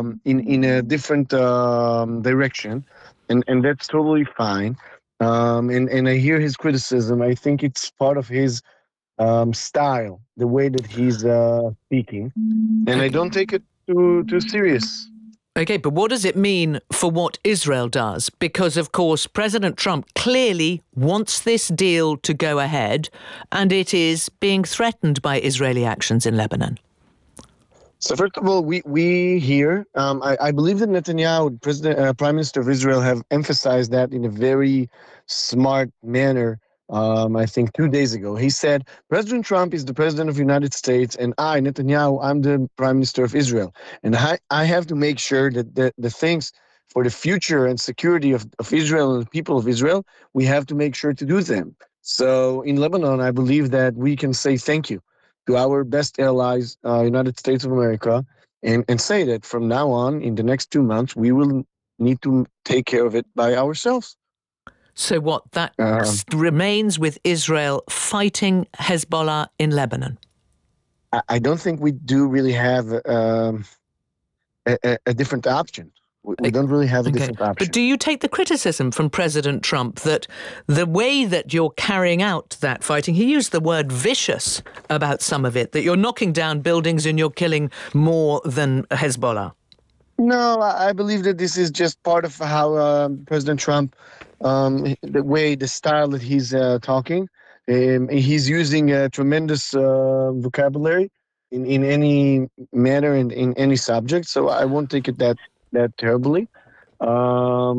in a different direction, and that's totally fine. And I hear his criticism. I think it's part of his style, the way that he's speaking, and I Okay. don't take it too serious. Okay, but what does it mean for what Israel does? Because, of course, President Trump clearly wants this deal to go ahead, and it is being threatened by Israeli actions in Lebanon. So first of all, we here, I believe that Netanyahu, Prime Minister of Israel, have emphasized that in a very smart manner. I think 2 days ago, he said, President Trump is the president of the United States, and I, Netanyahu, I'm the Prime Minister of Israel. And I have to make sure that the things for the future and security of Israel and the people of Israel, we have to make sure to do them. So in Lebanon, I believe that we can say thank you to our best allies, United States of America, and say that from now on, in the next 2 months, we will need to take care of it by ourselves. So what, that remains with Israel fighting Hezbollah in Lebanon? I don't think we do really have a different option. We don't really have a different option. But do you take the criticism from President Trump that the way that you're carrying out that fighting, he used the word vicious about some of it, that you're knocking down buildings and you're killing more than Hezbollah? No, I believe that this is just part of how President Trump, the style that he's talking. He's using a tremendous vocabulary in any manner and in any subject. So I won't take it that terribly. But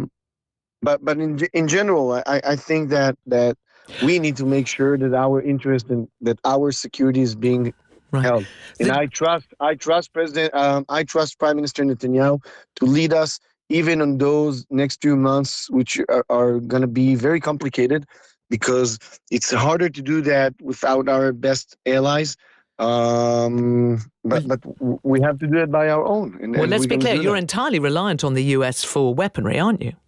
in general, I think that we need to make sure that our interest and that our security is being held. And I trust President. I trust Prime Minister Netanyahu to lead us even on those next 2 months, which are going to be very complicated, because it's harder to do that without our best allies. But we have to do it by our own. And let's be clear, you're entirely reliant on the US for weaponry, aren't you?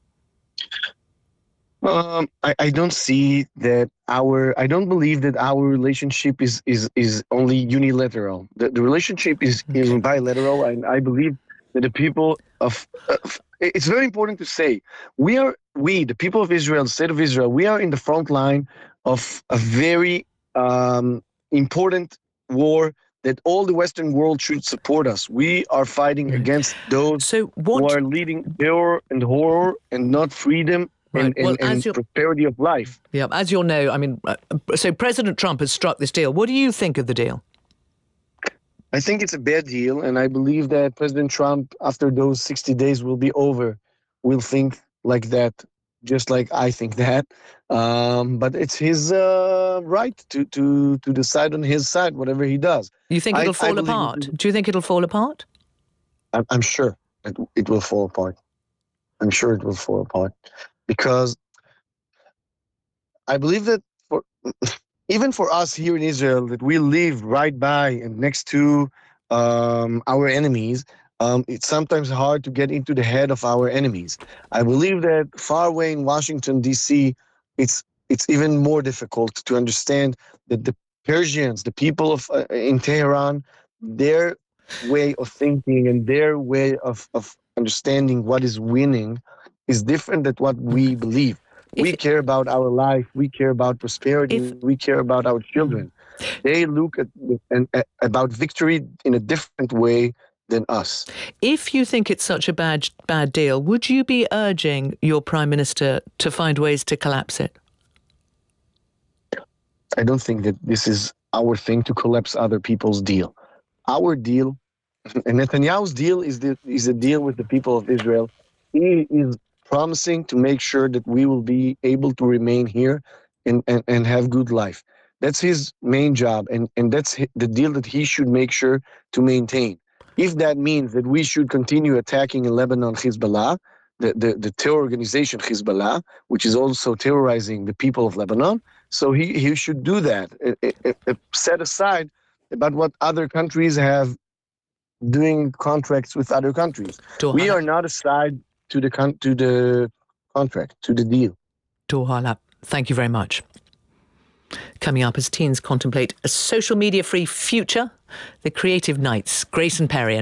I don't see that I don't believe that our relationship is only unilateral. The relationship is bilateral, and I believe that the people of it's very important to say, the people of Israel, the state of Israel, we are in the front line of a very important war that all the Western world should support us. We are fighting against those who are leading terror and horror and not freedom and prosperity of life. Yeah, as you'll know, I mean, so President Trump has struck this deal. What do you think of the deal? I think it's a bad deal, and I believe that President Trump, after those 60 days will be over, will think like that, just like I think that. But it's his right to decide on his side, whatever he does. You think it'll fall apart? Do you think it'll fall apart? I'm sure it will fall apart. I'm sure it will fall apart. Because I believe that even for us here in Israel, that we live right by and next to our enemies, it's sometimes hard to get into the head of our enemies. I believe that far away in Washington, D.C., it's even more difficult to understand that the Persians, the people in Tehran, their way of thinking and their way of understanding what is winning is different than what we believe. We care about our life. We care about prosperity. We care about our children. They look at about victory in a different way than us. If you think it's such a bad deal, would you be urging your Prime Minister to find ways to collapse it? I don't think that this is our thing to collapse other people's deal. Our deal, and Netanyahu's deal, is a deal with the people of Israel. He is promising to make sure that we will be able to remain here and have good life. That's his main job, and that's the deal that he should make sure to maintain. If that means that we should continue attacking in Lebanon Hezbollah, the terror organization Hezbollah, which is also terrorizing the people of Lebanon, so he should do that. Set aside about what other countries have doing contracts with other countries. We are not aside to the contract, to the deal. Tor Halap, thank you very much. Coming up, as teens contemplate a social media-free future, the Creative Nights, Grace and Perry.